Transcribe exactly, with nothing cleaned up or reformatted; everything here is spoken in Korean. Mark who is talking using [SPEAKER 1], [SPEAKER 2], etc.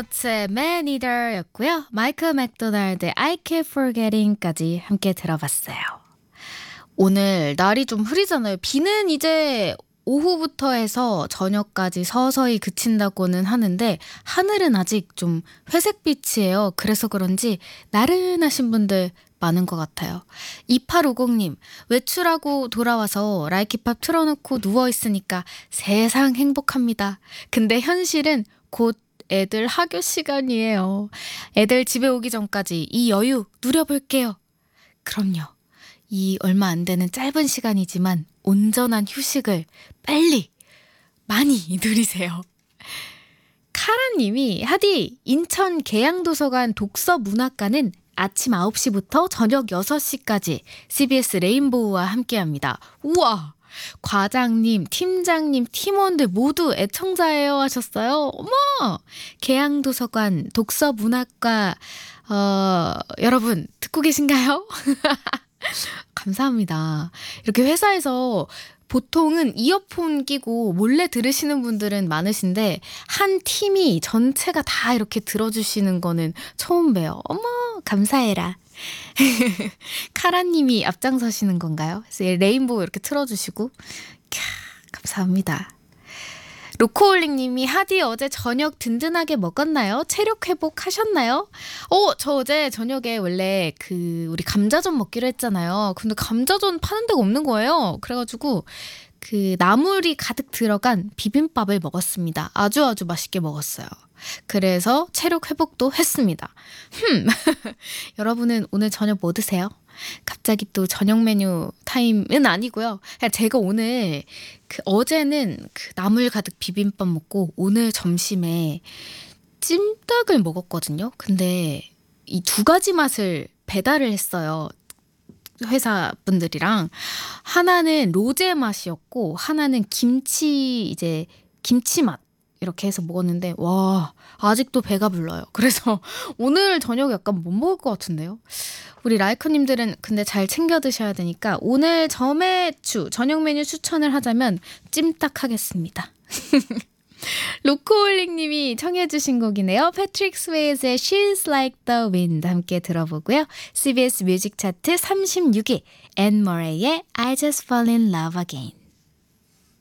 [SPEAKER 1] 오츠의 Man Eater 였고요. 마이클 맥도날드의 I Keep Forgetting까지 함께 들어봤어요. 오늘 날이 좀 흐리잖아요. 비는 이제 오후부터 해서 저녁까지 서서히 그친다고는 하는데 하늘은 아직 좀 회색빛이에요. 그래서 그런지 나른하신 분들 많은 것 같아요. 이팔오공님, 외출하고 돌아와서 라이키팝 틀어놓고 누워있으니까 세상 행복합니다. 근데 현실은 곧 애들 학교 시간이에요. 애들 집에 오기 전까지 이 여유 누려볼게요. 그럼요. 이 얼마 안 되는 짧은 시간이지만 온전한 휴식을 빨리 많이 누리세요. 카라님이 하디 인천 계양도서관 독서문학관은 아침 아홉 시부터 저녁 여섯 시까지 씨비에스 레인보우와 함께합니다. 우와! 과장님, 팀장님, 팀원들 모두 애청자예요 하셨어요. 어머! 계양도서관 독서문학과 어, 여러분 듣고 계신가요? 감사합니다. 이렇게 회사에서 보통은 이어폰 끼고 몰래 들으시는 분들은 많으신데 한 팀이 전체가 다 이렇게 들어주시는 거는 처음 봬요. 어머 감사해라. 카라님이 앞장서시는 건가요? 그래서 레인보우 이렇게 틀어주시고 캬, 감사합니다. 로코올링님이 하디 어제 저녁 든든하게 먹었나요? 체력 회복 하셨나요? 어, 저 어제 저녁에 원래 그 우리 감자전 먹기로 했잖아요. 근데 감자전 파는 데가 없는 거예요. 그래가지고 그 나물이 가득 들어간 비빔밥을 먹었습니다. 아주 아주 맛있게 먹었어요. 그래서 체력 회복도 했습니다. 흠. 여러분은 오늘 저녁 뭐 드세요? 갑자기 또 저녁 메뉴 타임은 아니고요. 그냥 제가 오늘 그 어제는 그 나물 가득 비빔밥 먹고 오늘 점심에 찜닭을 먹었거든요. 근데 이 두 가지 맛을 배달을 했어요. 회사 분들이랑 하나는 로제 맛이었고 하나는 김치 이제 김치 맛 이렇게 해서 먹었는데 와 아직도 배가 불러요. 그래서 오늘 저녁 약간 못 먹을 것 같은데요. 우리 라이커님들은 근데 잘 챙겨 드셔야 되니까 오늘 점액추 저녁 메뉴 추천을 하자면 찜닭 하겠습니다. 로코올링님이 청해 주신 곡이네요. 패트릭 스웨이즈의 She's Like the Wind 함께 들어보고요. 씨비에스 뮤직 차트 삼십육 위 앤 머레이의 I Just Fall in Love Again.